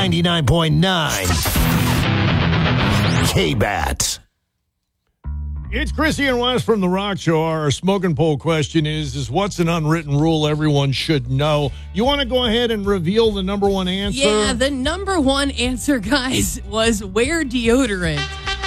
99.9 K-Bat. It's Chrissy and Wes from The Rock Show. Our smoking poll question is what's an unwritten rule everyone should know? You want to go ahead and reveal the number one answer? Yeah, the number one answer, guys, was wear deodorant.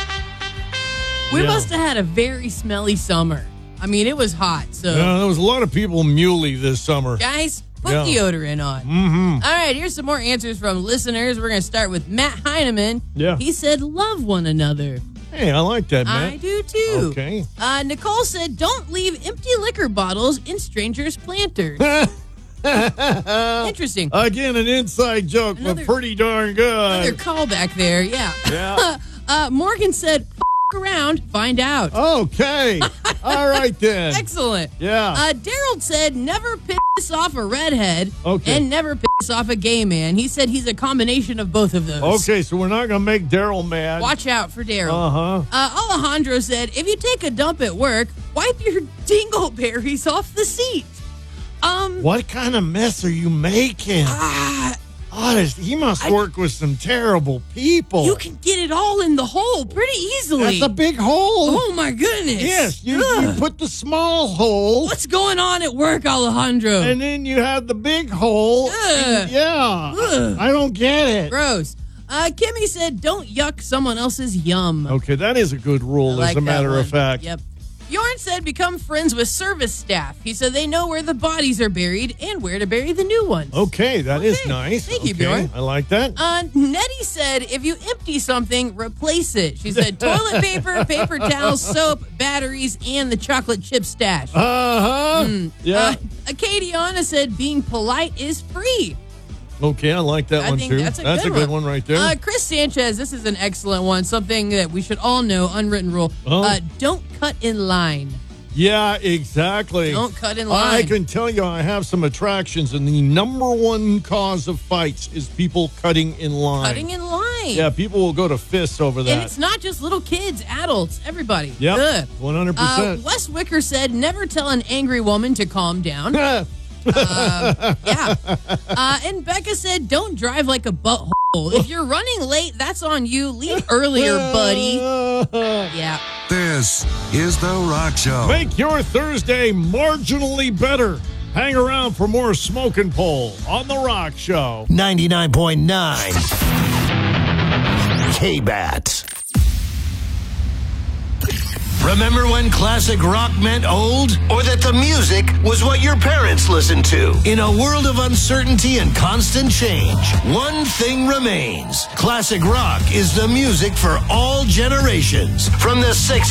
We must have had a very smelly summer. I mean, it was hot, so... Yeah, there was a lot of people muley this summer. Guys, put deodorant on. Mm-hmm. All right, here's some more answers from listeners. We're going to start with Matt Heineman. Yeah. He said, love one another. Hey, I like that, Matt. I do, too. Okay. Nicole said, don't leave empty liquor bottles in strangers' planters. Interesting. Again, an inside joke, but pretty darn good. Another callback there, yeah. Yeah. Morgan said, around, find out. Okay. All right, then. Excellent. Yeah. Daryl said, never piss off a redhead and never piss off a gay man. He said he's a combination of both of those. Okay, so we're not going to make Daryl mad. Watch out for Daryl. Uh-huh. Alejandro said, if you take a dump at work, wipe your dingleberries off the seat. What kind of mess are you making? Honest, he must work with some terrible people. You can get it all in the hole pretty easily. That's a big hole. Oh, my goodness. Yes, you put the small hole. What's going on at work, Alejandro? And then you have the big hole. I don't get it. Gross. Kimmy said, don't yuck someone else's yum. Okay, that is a good rule, as a matter of fact. Yep. Bjorn said, become friends with service staff. He said they know where the bodies are buried and where to bury the new ones. Okay, that is nice. Thank you, Bjorn. I like that. Nettie said, if you empty something, replace it. She said, toilet paper, paper towels, soap, batteries, and the chocolate chip stash. Yeah. Acadiana said, being polite is free. Okay, I like that one, too. That's a good one right there. Chris Sanchez, this is an excellent one. Something that we should all know, unwritten rule. Don't cut in line. Yeah, exactly. Don't cut in line. I can tell you I have some attractions, and the number one cause of fights is people cutting in line. Cutting in line. Yeah, people will go to fists over that. And it's not just little kids, adults, everybody. Yep, 100%. Wes Wicker said, never tell an angry woman to calm down. And Becca said, don't drive like a butthole. If you're running late, that's on you. Leave earlier, buddy. Yeah. This is The Rock Show. Make your Thursday marginally better. Hang around for more Smoking Pole on The Rock Show. 99.9 K-Bat. Remember when classic rock meant old? Or that the music was what your parents listened to? In a world of uncertainty and constant change, one thing remains. Classic rock is the music for all generations. From the 60s